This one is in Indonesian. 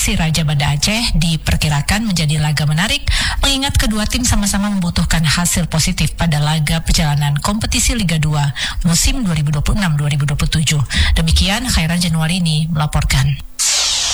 Persiraja Banda Aceh diperkirakan menjadi laga menarik mengingat kedua tim sama-sama membutuhkan hasil positif pada laga perjalanan kompetisi Liga 2 musim 2026-2027. Demikian Khairan Januarini melaporkan.